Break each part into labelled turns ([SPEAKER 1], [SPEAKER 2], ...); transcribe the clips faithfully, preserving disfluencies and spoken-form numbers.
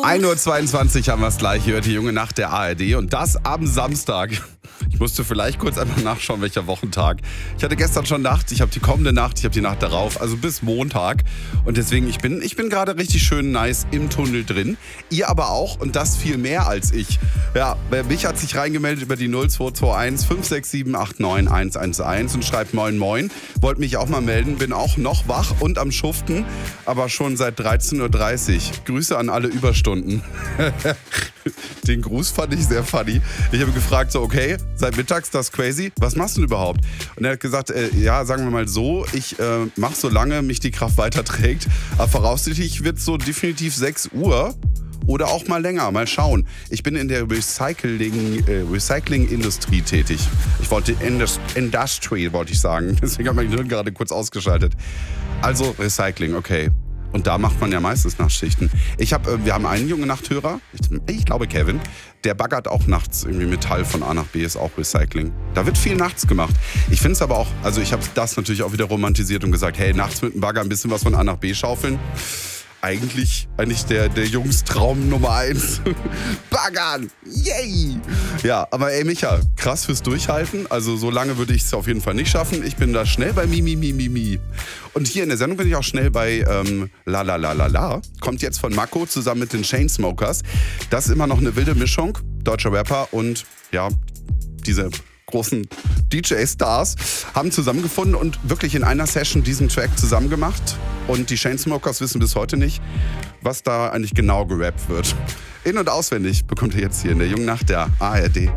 [SPEAKER 1] ein Uhr zweiundzwanzig haben wir es gleich, hört die junge Nacht der A R D und das am Samstag. Ich musste vielleicht kurz einmal nachschauen, welcher Wochentag. Ich hatte gestern schon Nacht, ich habe die kommende Nacht, ich habe die Nacht darauf, also bis Montag. Und deswegen, ich bin, ich bin gerade richtig schön nice im Tunnel drin. Ihr aber auch und das viel mehr als ich. Ja, mich hat sich reingemeldet über die null zwei zwei eins fünf sechs sieben acht neun eins eins eins und schreibt moin moin. Wollte mich auch mal melden, bin auch noch wach und am Schuften, aber schon seit dreizehn Uhr dreißig. Grüße an alle Überstunden. Den Gruß fand ich sehr funny. Ich habe gefragt, so okay, seit mittags, das ist crazy, was machst du denn überhaupt? Und er hat gesagt, äh, ja, sagen wir mal so, ich äh, mache so lange mich die Kraft weiterträgt, aber voraussichtlich wird es so definitiv sechs Uhr oder auch mal länger, mal schauen. Ich bin in der Recycling, äh, Recycling-Industrie tätig. Ich wollte Indus- Industry, wollte ich sagen, deswegen habe ich mein Hirn gerade kurz ausgeschaltet. Also Recycling, okay. Und da macht man ja meistens Nachtschichten. Ich hab, wir haben einen jungen Nachthörer, ich, ich glaube Kevin, der baggert auch nachts irgendwie Metall von A nach B, ist auch Recycling. Da wird viel nachts gemacht. Ich finde es aber auch, also ich habe das natürlich auch wieder romantisiert und gesagt, hey, nachts mit dem Bagger ein bisschen was von A nach B schaufeln. Eigentlich, eigentlich der, der Jungstraum Nummer eins. Baggern! Yay! Ja, aber ey Micha, krass fürs Durchhalten. Also so lange würde ich es auf jeden Fall nicht schaffen. Ich bin da schnell bei Mimi, Mimi, Mimi. Und hier in der Sendung bin ich auch schnell bei ähm, La La La La La. Kommt jetzt von Mako zusammen mit den Chainsmokers. Das ist immer noch eine wilde Mischung. Deutscher Rapper und ja, diese großen D J-Stars haben zusammengefunden und wirklich in einer Session diesen Track zusammen gemacht. Und die Chainsmokers wissen bis heute nicht, was da eigentlich genau gerappt wird. In- und auswendig bekommt ihr jetzt hier in der jungen Nacht der A R D.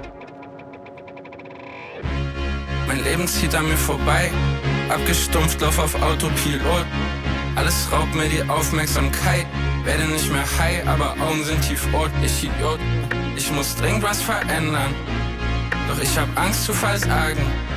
[SPEAKER 2] Mein Leben zieht an mir vorbei, abgestumpft, lauf auf Autopilot. Alles raubt mir die Aufmerksamkeit, werde nicht mehr high, aber Augen sind tiefrot. Ich Idiot, ich muss dringend was verändern, doch ich hab Angst zu versagen.